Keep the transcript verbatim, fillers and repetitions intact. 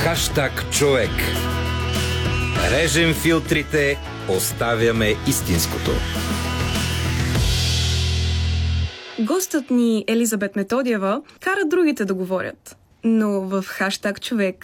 Хаштаг човек. Режем филтрите, оставяме истинското. Гостът ни Елизабет Методиева кара другите да говорят. Но в Хаштаг човек